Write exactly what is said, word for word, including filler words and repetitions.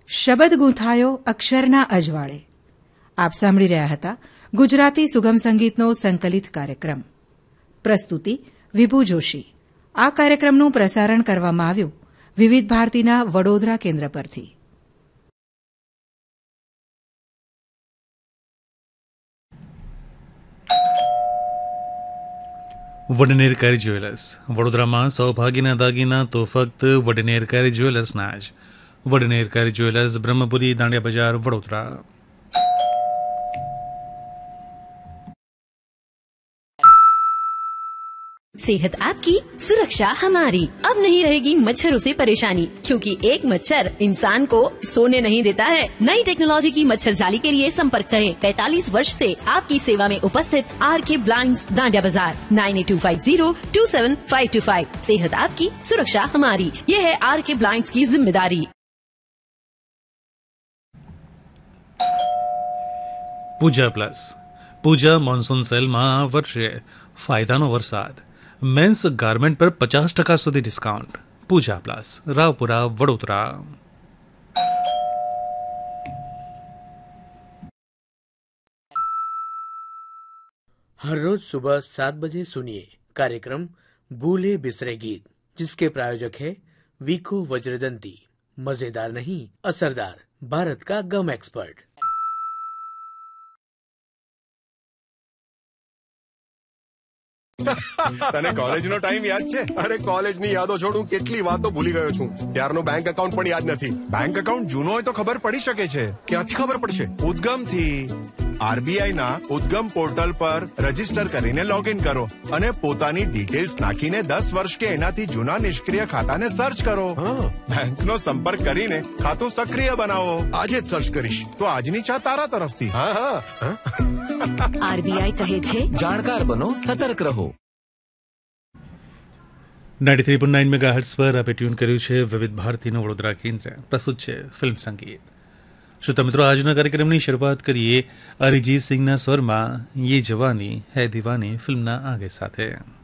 શબ્દ ગૂંથાયો અક્ષરના અજવાળે. આપ સાંભળી રહ્યા હતા ગુજરાતી સુગમ સંગીતનો સંકલિત કાર્યક્રમ. પ્રસ્તુતિ વિભુ જોશી. આ કાર્યક્રમનું પ્રસારણ કરવામાં આવ્યું વિવિધ ભારતીના વડોદરા કેન્દ્ર પરથી. વડનેરકારી જ્વેલર્સ વડોદરામાં સૌભાગ્યના દાગીના તો ફક્ત વડનેરકારી જ્વેલર્સના જ. વડનેરકારી જ્વેલર્સ, બ્રહ્મપુરી, દાંડિયા બજાર, વડોદરા. सेहत आपकी, सुरक्षा हमारी. अब नहीं रहेगी मच्छरों से परेशानी, क्योंकि एक मच्छर इंसान को सोने नहीं देता है. नई टेक्नोलॉजी की मच्छर जाली के लिए संपर्क करें. पैंतालीस वर्ष से आपकी सेवा में उपस्थित आर के ब्लाइंड्स, दांडिया बाजार. Nine eight to five zero to seven five to five. सेहत आपकी, सुरक्षा हमारी. ये है आर के ब्लाइंड्स की जिम्मेदारी. પૂજા પ્લસ પૂજા મોન્સૂન સેલમાં આ વર્ષે ફાયદાનો વરસાદ. મેન્સ ગાર્મેન્ટ પર પચાસ ટકા સુધી ડિસ્કાઉન્ટ. પૂજા પ્લસ, રાવપુરા, વડોદરા. हर रोज सुबह सात बजे सुनिए कार्यक्रम भूले बिसरे गीत, जिसके प्रायोजक है वीको वज्रदंती. मजेदार नहीं, असरदार, भारत का गम एक्सपर्ट. તને કોલેજનો ટાઈમ યાદ છે? અરે કોલેજની યાદો છોડું, કેટલી વાતો ભૂલી ગયો છું. ત્યારનો બેંક એકાઉન્ટ પણ યાદ નથી. બેંક એકાઉન્ટ જૂનો હોય તો ખબર પડી શકે છે. ક્યાંથી ખબર પડશે? ઉદ્ગમ થી. આરબીઆઈ ના ઉદ્ગમ પોર્ટલ પર રજીસ્ટર કરીને લોગિન કરો અને પોતાની ડિટેલ્સ નાખીને દસ વર્ષ કે એનાથી જૂના નિષ્ક્રિય ખાતાને સર્ચ કરો. બેંકનો સંપર્ક કરીને ખાતું સક્રિય બનાવો. આજે જ સર્ચ કરીશ તો આજની ચા તારા તરફથી. હા હા આરબીઆઈ કહે છે, જાણકાર બનો, સતર્ક રહો. Ninety three point nine mega hertz પર આપે ટ્યુન કર્યું છે વિવિધ ભારતીનું વડોદરા કેન્દ્ર. પ્રસ્તુત છે ફિલ્મ સંગીત. શ્રોતા મિત્રો, આજના કાર્યક્રમની શરૂઆત કરીએ અરિજીત સિંહના સ્વરમાં યે જવાની હૈ દીવાની ફિલ્મના આગે સાથે.